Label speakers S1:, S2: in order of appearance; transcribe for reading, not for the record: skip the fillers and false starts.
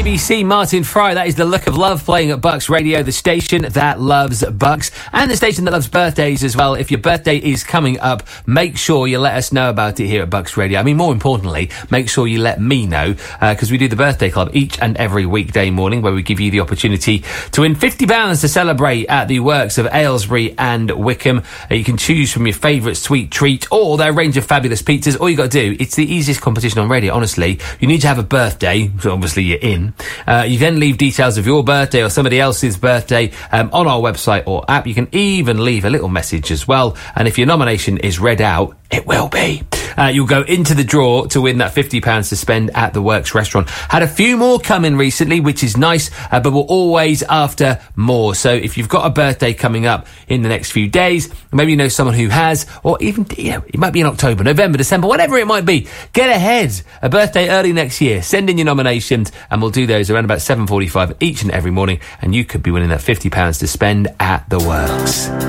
S1: ABC, Martin Fry. That is The Look of Love playing at Bucks Radio, the station that loves Bucks and the station that loves birthdays as well. If your birthday is coming up, make sure you let us know about it here at Bucks Radio. I mean, more importantly, make sure you let me know, because we do the birthday club each and every weekday morning where we give you the opportunity to win £50 to celebrate at the works of Aylesbury and Wickham. You can choose from your favourite sweet treat or their range of fabulous pizzas. All you got to do, it's the easiest competition on radio, honestly. You need to have a birthday, so obviously you're in. You then leave details of your birthday or somebody else's birthday on our website or app. You can even leave a little message as well. And if your nomination is read out, it will be. You'll go into the draw to win that £50 to spend at the Works restaurant. Had a few more come in recently, which is nice, but we're always after more. So if you've got a birthday coming up in the next few days, maybe you know someone who has, or even, it might be in October, November, December, whatever it might be, get ahead. A birthday early next year. Send in your nominations and we'll do those around about 7:45 each and every morning, and you could be winning that £50 to spend at the Works.